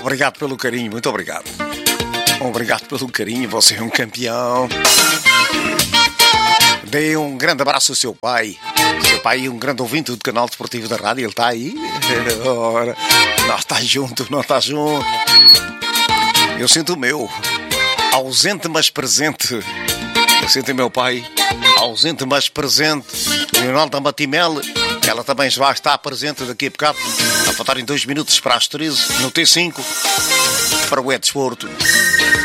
Obrigado pelo carinho, muito obrigado. Obrigado pelo carinho, você é um campeão. Dê um grande abraço ao seu pai. Seu pai é um grande ouvinte do canal desportivo da rádio, ele está aí. Ora, não está junto, não está junto. Eu sinto o meu, ausente mas presente. Eu sinto o meu pai, ausente mas presente. Leonardo Matimel, ela também já vai estar presente daqui a bocado. A faltarem 2 minutos para as 13 no T5 para o E-Desporto.